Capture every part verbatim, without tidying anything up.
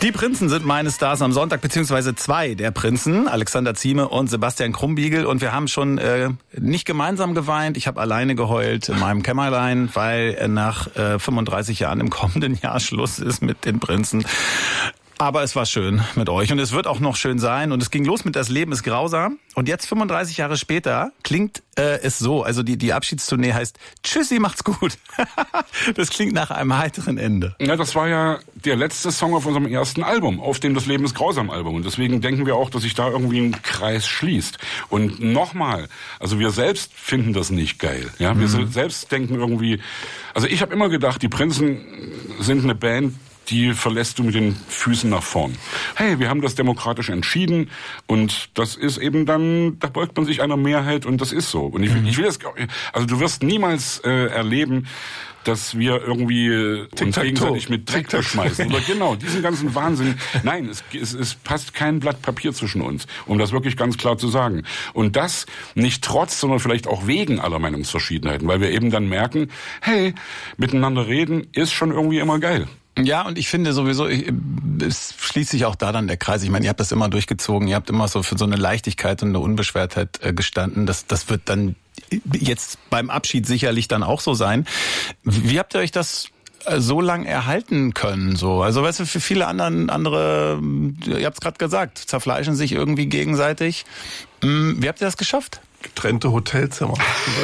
Die Prinzen sind meine Stars am Sonntag, beziehungsweise zwei der Prinzen, Alexander Zieme und Sebastian Krumbiegel. Und wir haben schon äh, nicht gemeinsam geweint, ich habe alleine geheult in meinem Kämmerlein, weil nach äh, fünfunddreißig Jahren im kommenden Jahr Schluss ist mit den Prinzen. Aber es war schön mit euch und es wird auch noch schön sein. Und es ging los mit Das Leben ist grausam. Und jetzt fünfunddreißig Jahre später klingt äh, es so, also die, die Abschiedstournee heißt Tschüssi, macht's gut. Das klingt nach einem heiteren Ende. Ja, das war ja der letzte Song auf unserem ersten Album, auf dem Das Leben ist grausam Album. Und deswegen denken wir auch, dass sich da irgendwie ein Kreis schließt. Und nochmal, also wir selbst finden das nicht geil. Ja, wir mhm. selbst denken irgendwie, also ich habe immer gedacht, die Prinzen sind eine Band, die verlässt du mit den Füßen nach vorn. Hey, wir haben das demokratisch entschieden und das ist eben dann, da beugt man sich einer Mehrheit und das ist so. Und ich, mhm. ich will das, also du wirst niemals äh, erleben, dass wir irgendwie äh, uns gegenseitig mit Dreck beschmeißen. Oder genau, diesen ganzen Wahnsinn. Nein, es, es, es passt kein Blatt Papier zwischen uns, um das wirklich ganz klar zu sagen. Und das nicht trotz, sondern vielleicht auch wegen aller Meinungsverschiedenheiten, weil wir eben dann merken, hey, miteinander reden ist schon irgendwie immer geil. Ja, und ich finde sowieso, ich, es schließt sich auch da dann der Kreis. Ich meine, ihr habt das immer durchgezogen, ihr habt immer so für so eine Leichtigkeit und eine Unbeschwertheit äh, gestanden. Das, das wird dann jetzt beim Abschied sicherlich dann auch so sein. Wie habt ihr euch das so lang erhalten können? So, also weißt du, für viele anderen, andere, ihr habt es gerade gesagt, zerfleischen sich irgendwie gegenseitig. Wie habt ihr das geschafft? Getrennte Hotelzimmer.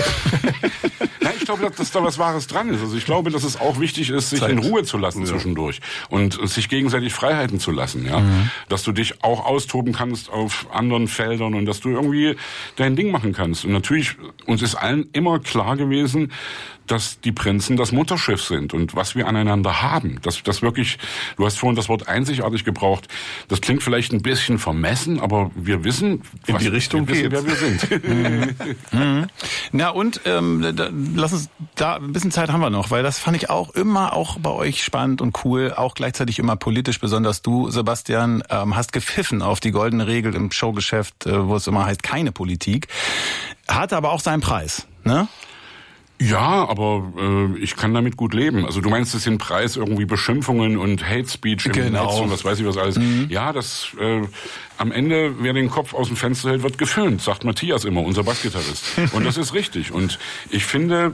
Nein, ich glaube, dass da was Wahres dran ist. Also ich glaube, dass es auch wichtig ist, sich Zeit. in Ruhe zu lassen ja. zwischendurch und sich gegenseitig Freiheiten zu lassen. Ja, mhm. Dass du dich auch austoben kannst auf anderen Feldern und dass du irgendwie dein Ding machen kannst. Und natürlich, uns ist allen immer klar gewesen, dass die Prinzen das Mutterschiff sind und was wir aneinander haben. Das, das wirklich, du hast vorhin das Wort einzigartig gebraucht. Das klingt vielleicht ein bisschen vermessen, aber wir wissen, in was, die Richtung wir wissen, wer wir sind. mhm. Mhm. Na und ähm, da, lass uns da ein bisschen Zeit haben wir noch, weil das fand ich auch immer auch bei euch spannend und cool, auch gleichzeitig immer politisch. Besonders du, Sebastian, ähm, hast gepfiffen auf die goldene Regel im Showgeschäft, äh, wo es immer heißt, keine Politik. Hatte aber auch seinen Preis, ne? Ja, aber äh, ich kann damit gut leben. Also du meinst, es sind Preis irgendwie Beschimpfungen und Hate Speech im genau. Netz und was weiß ich was alles. Mhm. Ja, das äh, am Ende, wer den Kopf aus dem Fenster hält, wird gefilmt, sagt Matthias immer, unser Bassgitarrist. Und das ist richtig. Und ich finde,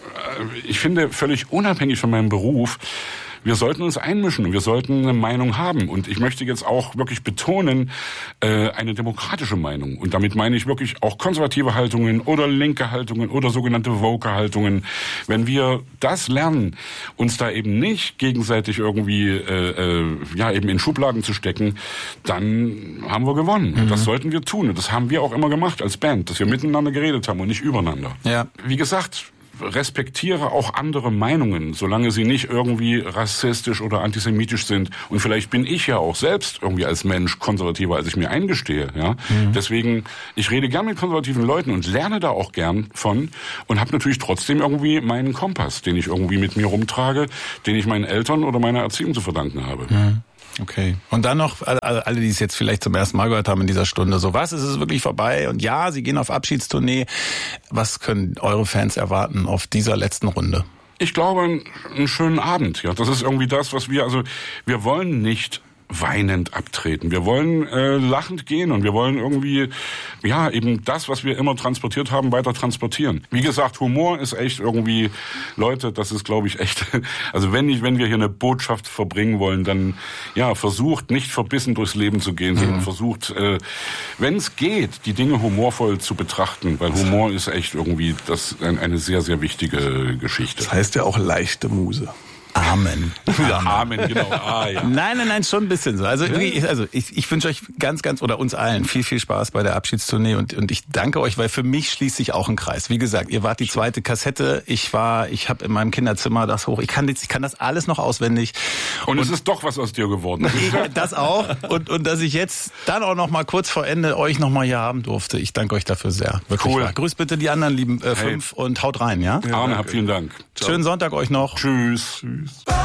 äh, ich finde völlig unabhängig von meinem Beruf, wir sollten uns einmischen und wir sollten eine Meinung haben. Und ich möchte jetzt auch wirklich betonen, äh, eine demokratische Meinung. Und damit meine ich wirklich auch konservative Haltungen oder linke Haltungen oder sogenannte Woke-Haltungen. Wenn wir das lernen, uns da eben nicht gegenseitig irgendwie äh, äh, ja eben in Schubladen zu stecken, dann haben wir gewonnen. Mhm. Und das sollten wir tun. Und das haben wir auch immer gemacht als Band, dass wir miteinander geredet haben und nicht übereinander. Ja. Wie gesagt, respektiere auch andere Meinungen, solange sie nicht irgendwie rassistisch oder antisemitisch sind. Und vielleicht bin ich ja auch selbst irgendwie als Mensch konservativer, als ich mir eingestehe. Ja, mhm. Deswegen, ich rede gern mit konservativen Leuten und lerne da auch gern von und habe natürlich trotzdem irgendwie meinen Kompass, den ich irgendwie mit mir rumtrage, den ich meinen Eltern oder meiner Erziehung zu verdanken habe. Mhm. Okay. Und dann noch, alle, die es jetzt vielleicht zum ersten Mal gehört haben in dieser Stunde, so was, ist es wirklich vorbei? Und ja, Sie gehen auf Abschiedstournee. Was können eure Fans erwarten auf dieser letzten Runde? Ich glaube, einen schönen Abend. Ja, das ist irgendwie das, was wir, also wir wollen nicht weinend abtreten. Wir wollen äh, lachend gehen und wir wollen irgendwie, ja, eben das, was wir immer transportiert haben, weiter transportieren. Wie gesagt, Humor ist echt irgendwie, Leute, das ist, glaube ich, echt, also wenn ich, wenn wir hier eine Botschaft verbringen wollen, dann, ja, versucht nicht verbissen durchs Leben zu gehen, sondern mhm. versucht, äh, wenn es geht, die Dinge humorvoll zu betrachten, weil Humor ist echt irgendwie das eine sehr, sehr wichtige Geschichte. Das heißt ja auch leichte Muse. Amen. Ja, Amen, genau. Ah, ja. Nein, nein, nein, schon ein bisschen so. Also, irgendwie, also ich, ich wünsche euch ganz, ganz, oder uns allen viel, viel Spaß bei der Abschiedstournee und, und ich danke euch, weil für mich schließt sich auch ein Kreis. Wie gesagt, ihr wart die zweite Kassette. Ich war, ich habe in meinem Kinderzimmer das hoch. Ich kann, ich kann das alles noch auswendig. Und, und es ist doch was aus dir geworden. Das auch. Und, und dass ich jetzt dann auch noch mal kurz vor Ende euch noch mal hier haben durfte. Ich danke euch dafür sehr. Wirklich cool. Wahr. Grüßt bitte die anderen lieben äh, fünf hey. und haut rein, ja? Ja, Arne, hab vielen Dank. Ciao. Schönen Sonntag euch noch. Tschüss. Tschüss.